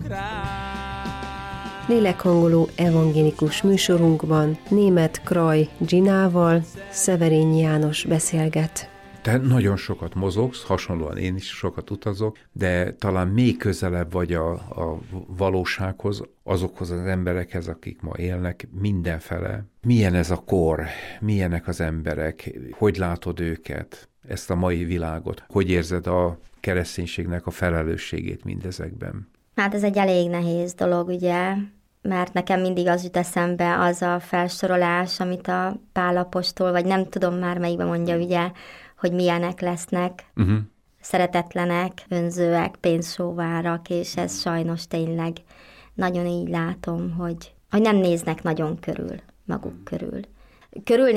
Lélekhangoló evangélikus műsorunkban német Kraj Ginával Szeverényi János beszélget. Te nagyon sokat mozogsz, hasonlóan én is sokat utazok, de talán még közelebb vagy a valósághoz, azokhoz az emberekhez, akik ma élnek mindenfele. Milyen ez a kor? Milyenek az emberek? Hogy látod őket? Ezt a mai világot? Hogy érzed a kereszténységnek a felelősségét mindezekben? Hát ez egy elég nehéz dolog, ugye, mert nekem mindig az jut eszembe az a felsorolás, amit a Pál apostol, vagy nem tudom már melyikben mondja, ugye, hogy milyenek lesznek, szeretetlenek, önzőek, pénzsóvárak, és ez sajnos tényleg nagyon így látom, hogy nem néznek nagyon körül, maguk körül.